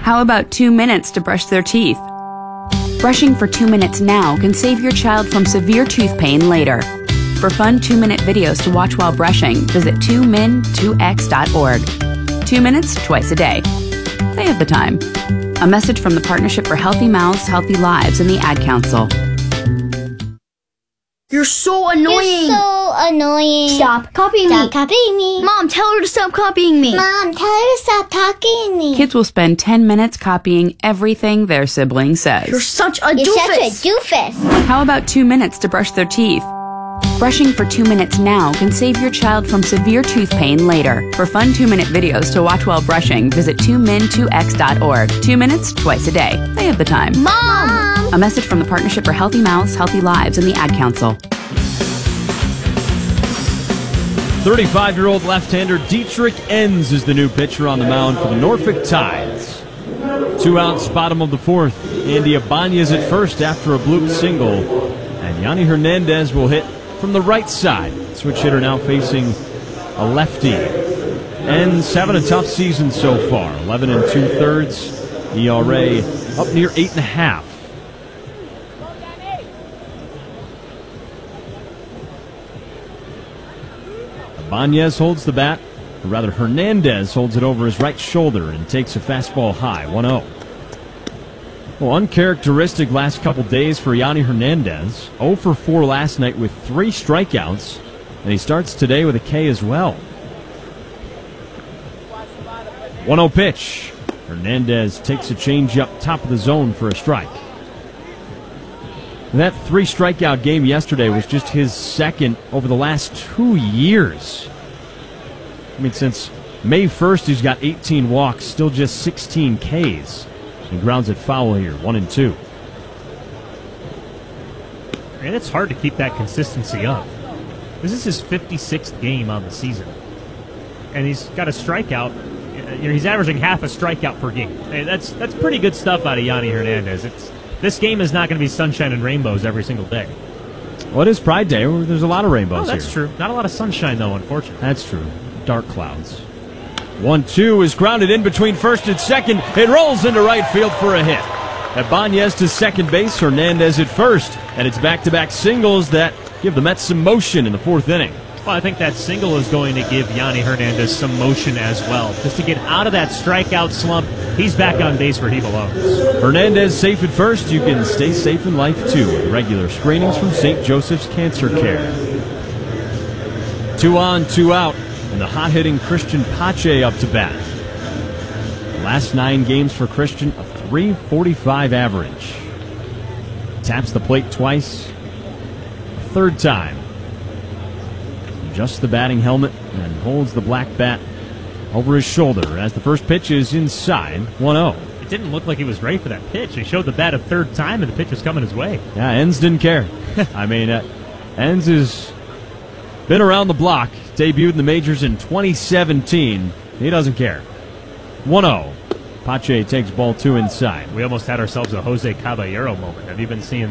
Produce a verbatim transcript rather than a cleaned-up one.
How about two minutes to brush their teeth? Brushing for two minutes now can save your child from severe tooth pain later. For fun two-minute videos to watch while brushing, visit two min two x dot org. Two minutes twice a day. They have the time. A message from the Partnership for Healthy Mouths, Healthy Lives and the Ad Council. You're so annoying. You're so annoying. Stop copying Stop me. copying me. Mom, tell her to stop copying me. Mom, tell her to stop talking to me. Kids will spend ten minutes copying everything their sibling says. You're such a You're doofus. such a doofus. How about two minutes to brush their teeth? Brushing for two minutes now can save your child from severe tooth pain later. For fun two-minute videos to watch while brushing, visit two min two x dot org. Two minutes twice a day. They have the time. Mom! A message from the Partnership for Healthy Mouths, Healthy Lives and the Ad Council. thirty-five-year-old left-hander Dietrich Enns is the new pitcher on the mound for the Norfolk Tides. Two outs, bottom of the fourth. Andy Ibanez at first after a bloop single. And Yanni Hernandez will hit from the right side. Switch hitter now facing a lefty. Enns having a tough season so far. eleven and two-thirds. E R A up near eight and a half. Ibanez holds the bat, or rather Hernandez holds it over his right shoulder and takes a fastball high, one oh. Well, uncharacteristic last couple days for Yanni Hernandez. oh for four last night with three strikeouts, and he starts today with a K as well. one oh pitch. Hernandez takes a changeup top of the zone for a strike. That three strikeout game yesterday was just his second over the last two years. I mean, since May first, he's got eighteen walks, still just sixteen Ks. He grounds it foul here, one and two. And it's hard to keep that consistency up. This is his fifty-sixth game on the season. And he's got a strikeout. You know, he's averaging half a strikeout per game. And that's that's pretty good stuff out of Yanni Hernandez. It's This game is not going to be sunshine and rainbows every single day. Well, it is Pride Day. There's a lot of rainbows oh, that's here. true. Not a lot of sunshine, though, unfortunately. That's true. Dark clouds. one two is grounded in between first and second. It rolls into right field for a hit. Ibanez to second base, Hernandez at first. And it's back-to-back singles that give the Mets some motion in the fourth inning. Well, I think that single is going to give Yanni Hernandez some motion as well. Just to get out of that strikeout slump, he's back on base where he belongs. Hernandez safe at first. You can stay safe in life, too, with regular screenings from Saint Joseph's Cancer Care. Two on, two out, and the hot-hitting Christian Pache up to bat. The last nine games for Christian, a three forty-five average. Taps the plate twice, a third time. Adjusts the batting helmet and holds the black bat over his shoulder as the first pitch is inside, one oh. It didn't look like he was ready for that pitch. He showed the bat a third time, and the pitch was coming his way. Yeah, Enns didn't care. I mean, uh, Enns has been around the block, debuted in the majors in twenty seventeen. He doesn't care. one oh. Pache takes ball two inside. We almost had ourselves a Jose Caballero moment. Have you been seeing